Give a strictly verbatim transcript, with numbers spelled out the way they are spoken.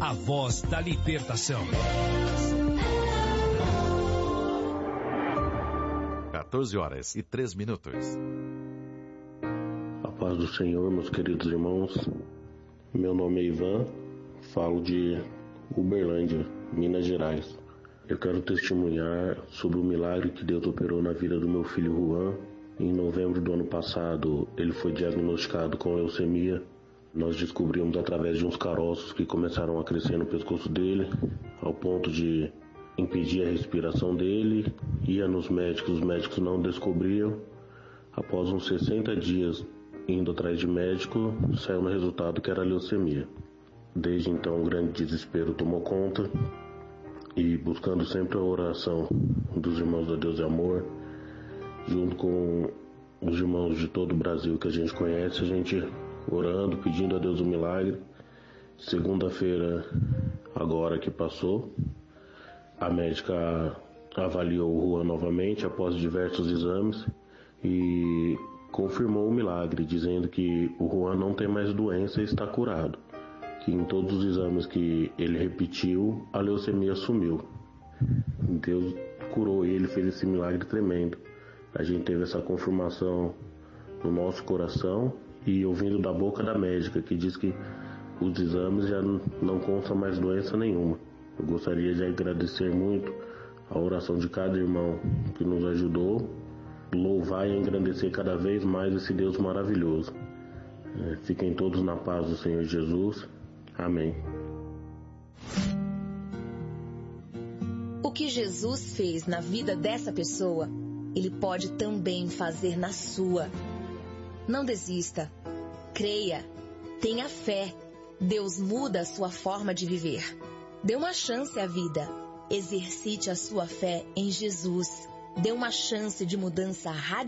a voz da libertação. quatorze horas e três minutos. A paz do Senhor, meus queridos irmãos. Meu nome é Ivan, falo de Uberlândia, Minas Gerais. Eu quero testemunhar sobre o milagre que Deus operou na vida do meu filho Juan. Em novembro do ano passado, ele foi diagnosticado com leucemia. Nós descobrimos através de uns caroços que começaram a crescer no pescoço dele, ao ponto de impedir a respiração dele. Ia nos médicos, os médicos não descobriam. Após uns sessenta dias indo atrás de médico, saiu no resultado que era leucemia. Desde então, um grande desespero tomou conta, e buscando sempre a oração dos irmãos da Deus e Amor, junto com os irmãos de todo o Brasil que a gente conhece, a gente orando, pedindo a Deus o milagre. Segunda-feira, agora que passou, a médica avaliou o Juan novamente após diversos exames e confirmou o milagre, dizendo que o Juan não tem mais doença e está curado. Que em todos os exames que ele repetiu, a leucemia sumiu. Deus curou ele, fez esse milagre tremendo. A gente teve essa confirmação no nosso coração e ouvindo da boca da médica, que diz que os exames já não constam mais doença nenhuma. Eu gostaria de agradecer muito a oração de cada irmão que nos ajudou, louvar e engrandecer cada vez mais esse Deus maravilhoso. É, fiquem todos na paz do Senhor Jesus. Amém. O que Jesus fez na vida dessa pessoa, Ele pode também fazer na sua. Não desista. Creia. Tenha fé. Deus muda a sua forma de viver. Dê uma chance à vida. Exercite a sua fé em Jesus. Dê uma chance de mudança radical.